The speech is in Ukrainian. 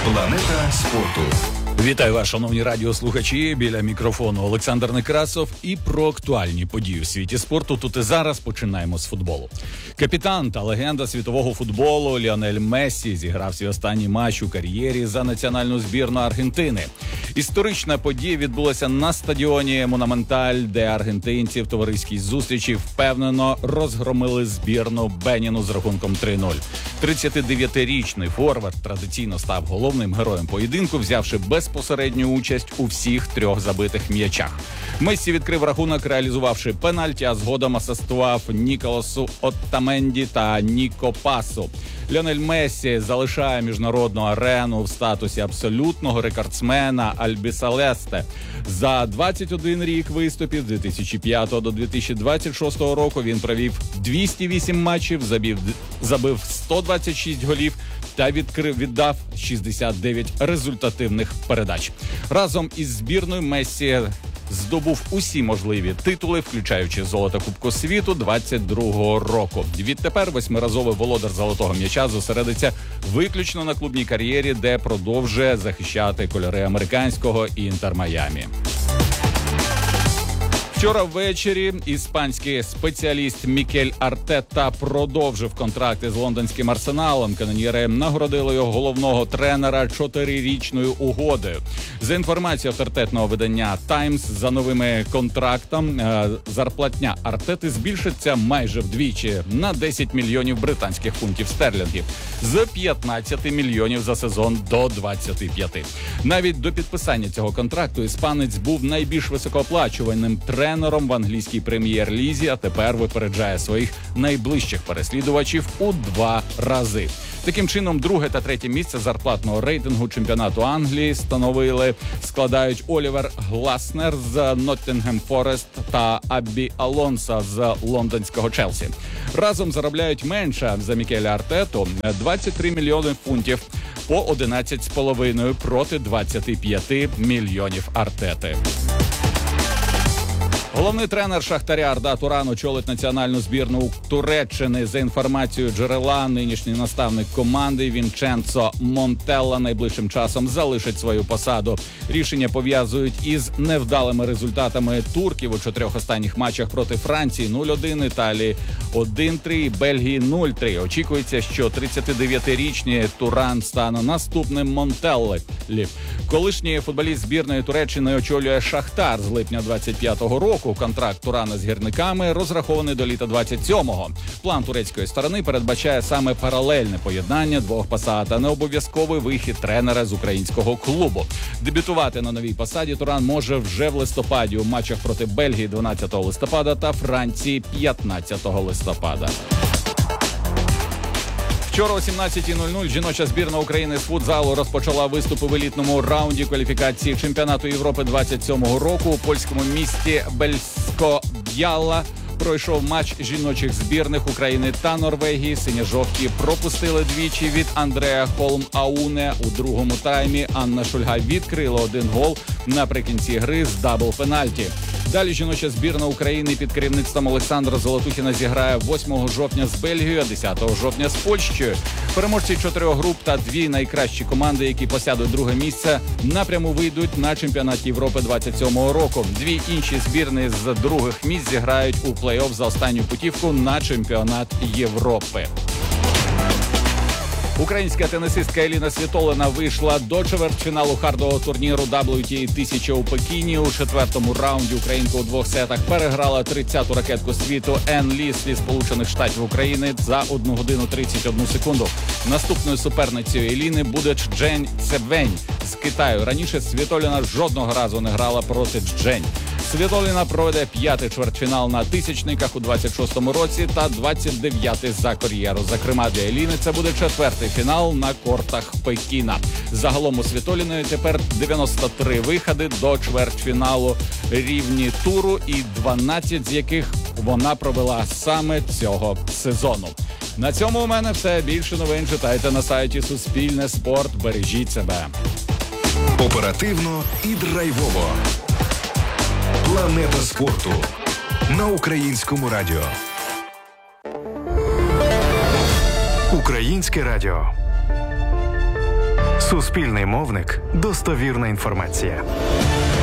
Планета спорту. Вітаю вас, шановні радіослухачі. Біля мікрофону Олександр Некрасов. І про актуальні події у світі спорту тут і зараз починаємо з футболу. Капітан та легенда світового футболу Ліонель Мессі зіграв свій останній матч у кар'єрі за національну збірну Аргентини. Історична подія відбулася на стадіоні Монументаль, де аргентинці в товариській зустрічі впевнено розгромили збірну Беніну з рахунком 3-0. 39-річний форвард традиційно став головним героєм поєдинку, взявши безпосередню участь у всіх трьох забитих м'ячах. Мессі відкрив рахунок, реалізувавши пенальті, а згодом асистував Ніколасу Оттаменді та Ніко Пасу. Ліонель Мессі залишає міжнародну арену в статусі абсолютного рекордсмена Альбіселесте. За 21 рік виступів з 2005 до 2026 року він провів 208 матчів, забив 126 голів та віддав 69 результативних передач. Разом із збірною Мессі здобув усі можливі титули, включаючи золото Кубку світу 22-го року. Відтепер восьмиразовий володар золотого м'яча зосередиться виключно на клубній кар'єрі, де продовжує захищати кольори американського Інтер Майамі. Вчора ввечері іспанський спеціаліст Мікель Артета продовжив контракти з лондонським Арсеналом. Каноньєри нагородили його головного тренера 4-річною угодою. За інформацією авторитетного видання «Таймс», за новими контрактами зарплатня Артети збільшиться майже вдвічі на 10 мільйонів британських фунтів стерлінгів. З 15 мільйонів за сезон до 25. Навіть до підписання цього контракту іспанець був найбільш високооплачуваним тренером в англійській прем'єр-лізі, а тепер випереджає своїх найближчих переслідувачів у 2 рази. Таким чином, друге та третє місце зарплатного рейтингу чемпіонату Англії складають Олівер Гласнер з Ноттінгем Форест та Аббі Алонсо з лондонського Челсі. Разом заробляють менше за Мікеля Артету 23 мільйони фунтів по 11,5 проти 25 мільйонів Артети. Головний тренер Шахтаря Арда Туран очолить національну збірну Туреччини. За інформацією джерела, нинішній наставник команди Вінченцо Монтелла найближчим часом залишить свою посаду. Рішення пов'язують із невдалими результатами турків у 4 останніх матчах проти Франції 0-1, Італії 1-3 і Бельгії 0-3. Очікується, що 39-річний Туран стане наступним Монтеллі. Колишній футболіст збірної Туреччини очолює Шахтар з липня 25-го року. Контракт Турана з гірниками розрахований до літа 27-го. План турецької сторони передбачає саме паралельне поєднання двох посад, а не обов'язковий вихід тренера з українського клубу. Дебютувати на новій посаді Туран може вже в листопаді у матчах проти Бельгії 12 листопада та Франції 15 листопада. Вчора о 17:00 жіноча збірна України з футзалу розпочала виступи в елітному раунді кваліфікації чемпіонату Європи 27-го року. У польському місті Бельсько-Б'яла пройшов матч жіночих збірних України та Норвегії. Синьо-жовті пропустили двічі від Андреа Холм-Ауне. У другому таймі Анна Шульга відкрила 1 гол наприкінці гри з дабл-пенальті. Далі жіноча збірна України під керівництвом Олександра Золотухіна зіграє 8 жовтня з Бельгією, а 10 жовтня з Польщею. Переможці 4 груп та 2 найкращі команди, які посядуть друге місце, напряму вийдуть на чемпіонат Європи 27-го року. 2 інші збірні з других місць зіграють у плей-офф за останню путівку на чемпіонат Європи. Українська тенісистка Еліна Світоліна вийшла до чвертьфіналу хардового турніру WTA 1000 у Пекіні. У 4-му раунді українка у 2 сетах переграла 30-ту ракетку світу Ен Лі зі Сполучених Штатів України за 1 годину 31 секунду. Наступною суперницею Еліни буде Чжень Цевень з Китаю. Раніше Світоліна жодного разу не грала проти Чжень. Світоліна проведе 5-й чвертьфінал на тисячниках у 26-му році та 29-й за кар'єру. Зокрема, для Еліни це буде 4-й фінал на кортах Пекіна. Загалом у Світоліної тепер 93 виходи до чвертьфіналу рівні туру, і 12 з яких вона провела саме цього сезону. На цьому у мене все. Більше новин читайте на сайті Суспільне Спорт. Бережіть себе. Оперативно і драйвово. Планета спорту на Українському радіо. Українське радіо. Суспільний мовник. Достовірна інформація.